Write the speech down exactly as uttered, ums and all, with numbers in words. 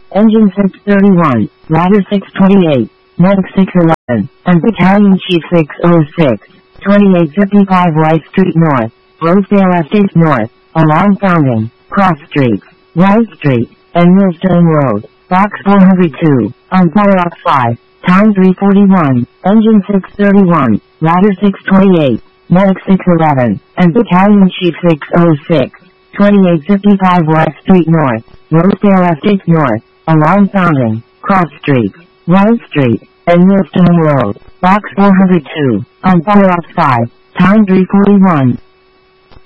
Engine six thirty-one, Ladder six twenty-eight, Medic six eleven, and Battalion Chief six oh six, twenty-eight fifty-five Rice Street North, Rosedale Estates North, along Founding, Cross Street, Rice Street, and Millstone Road, Box four hundred two, on Fireox five, Time three forty-one, Engine six thirty-one, Ladder six twenty-eight, Medic six eleven, and Battalion Chief six oh six, twenty-eight fifty-five West Street North, Rosedale Estates North, along Founding, Cross Street, Rice Street, and Millstone Road, Box four hundred two, on Fireox five, Time three forty-one.